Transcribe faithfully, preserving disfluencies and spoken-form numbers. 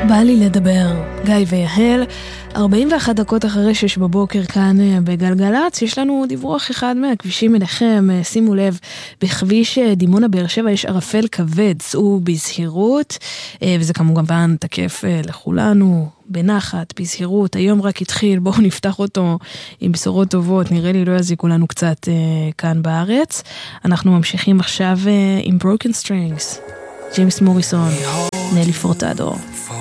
בא לי לדבר, גיא ויהל, ארבעים ואחת דקות אחרי שש בבוקר כאן בגלגלץ, יש לנו דיווח אחד מהכבישים אליכם, שימו לב, בכביש דימונה באר שבע יש ערפל כבד, סעו בזהירות, וזה כמובן תקף לכולנו, בנחת, בזהירות, היום רק התחיל, בואו נפתח אותו עם בשורות טובות, נראה לי לא יזיקו לנו קצת כאן בארץ, אנחנו ממשיכים עכשיו עם Broken Strings, ג'יימס מוריסון, נלי פורטדו.